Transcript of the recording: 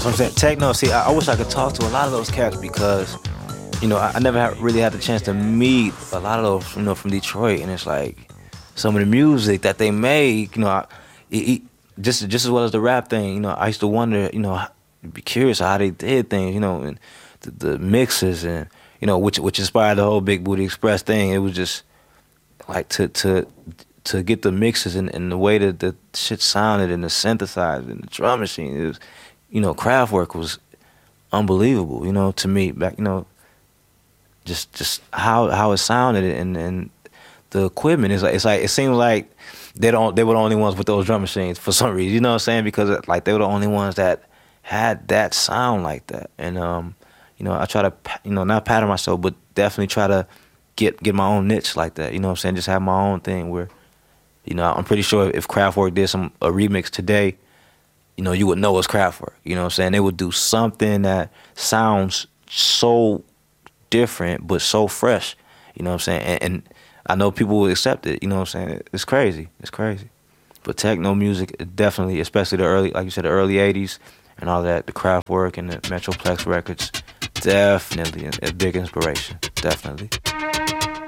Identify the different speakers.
Speaker 1: So I'm saying techno. See, I wish I could talk to a lot of those cats because, I never really had the chance to meet a lot of those, from Detroit, and it's like some of the music that they make, just as well as the rap thing. I used to wonder, be curious how they did things, and the mixes and which inspired the whole Big Booty Express thing. It was just like to get the mixes and the way that the shit sounded and the synthesizer and the drum machine. It was, Kraftwerk was unbelievable, to me back, just how it sounded and the equipment is like it seems like they were the only ones with those drum machines for some reason. You know what I'm saying? Because like they were the only ones that had that sound like that. And I try to not pattern myself, but definitely try to get my own niche like that. You know what I'm saying? Just have my own thing where, I'm pretty sure if Kraftwerk did a remix today, you would know it's Kraftwerk. You know what I'm saying? They would do something that sounds so different but so fresh. You know what I'm saying? And I know people will accept it. You know what I'm saying? It's crazy. It's crazy. But techno music, definitely, especially the early, like you said, the early '80s and all that, the Kraftwerk and the Metroplex records, definitely a big inspiration. Definitely.